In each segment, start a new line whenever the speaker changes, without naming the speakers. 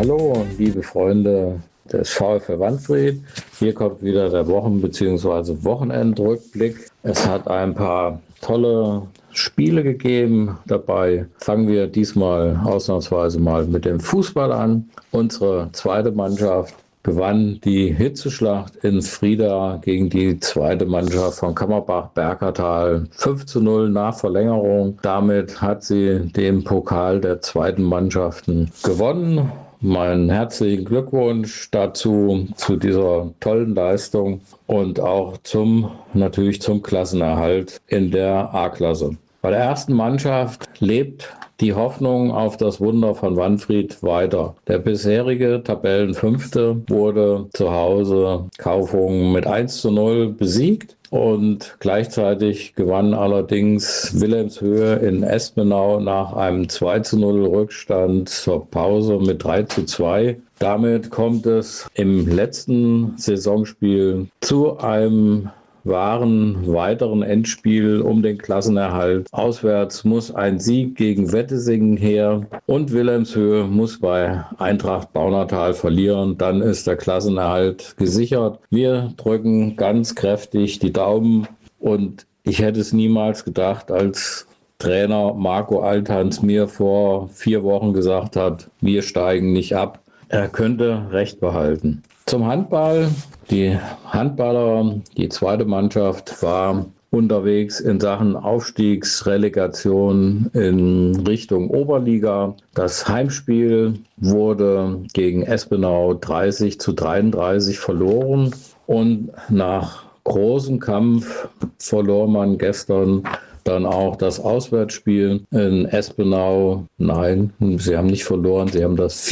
Hallo, liebe Freunde des VfL Wanfried. Hier kommt wieder der bzw. Wochenendrückblick. Es hat ein paar tolle Spiele gegeben. Dabei fangen wir diesmal ausnahmsweise mal mit dem Fußball an. Unsere zweite Mannschaft gewann die Hitzeschlacht in Frieda gegen die zweite Mannschaft von Kammerbach-Berkertal 5:0 nach Verlängerung. Damit hat sie den Pokal der zweiten Mannschaften gewonnen. Meinen herzlichen Glückwunsch dazu, zu dieser tollen Leistung und auch natürlich zum Klassenerhalt in der A-Klasse. Bei der ersten Mannschaft lebt die Hoffnung auf das Wunder von Wanfried weiter. Der bisherige Tabellenfünfte wurde zu Hause Kaufungen mit 1:0 besiegt. Und gleichzeitig gewann allerdings Wilhelmshöhe in Espenau nach einem 2:0 Rückstand zur Pause mit 3:2. Damit kommt es im letzten Saisonspiel zu einem weiteren Endspiel um den Klassenerhalt. Auswärts muss ein Sieg gegen Wettesingen her und Wilhelmshöhe muss bei Eintracht Baunatal verlieren. Dann ist der Klassenerhalt gesichert. Wir drücken ganz kräftig die Daumen und ich hätte es niemals gedacht, als Trainer Marco Althans mir vor 4 Wochen gesagt hat, wir steigen nicht ab. Er könnte recht behalten. Zum Handball. Die Handballer, die zweite Mannschaft, war unterwegs in Sachen Aufstiegsrelegation in Richtung Oberliga. Das Heimspiel wurde gegen Espenau 30:33 verloren und nach großem Kampf verlor man gestern dann auch das Auswärtsspiel in Espenau. Nein, sie haben nicht verloren, sie haben das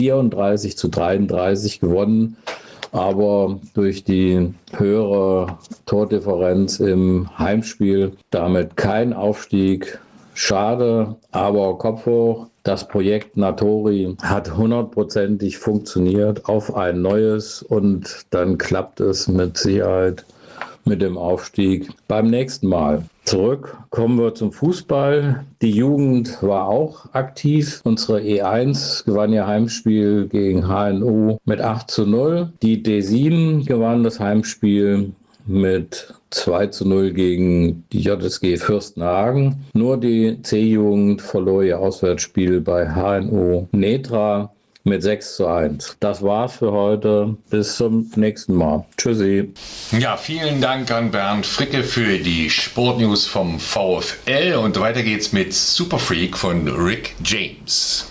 34:33 gewonnen. Aber durch die höhere Tordifferenz im Heimspiel damit kein Aufstieg. Schade, aber Kopf hoch. Das Projekt Natori hat 100%ig funktioniert auf ein neues und dann klappt es mit Sicherheit mit dem Aufstieg beim nächsten Mal. Zurück kommen wir zum Fußball. Die Jugend war auch aktiv. Unsere E1 gewann ihr Heimspiel gegen HNU mit 8:0. Die D7 gewann das Heimspiel mit 2:0 gegen die JSG Fürstenhagen. Nur die C-Jugend verlor ihr Auswärtsspiel bei HNU Netra mit 6:1. Das war's für heute. Bis zum nächsten Mal. Tschüssi.
Ja, vielen Dank an Bernd Fricke für die Sportnews vom VfL und weiter geht's mit Superfreak von Rick James.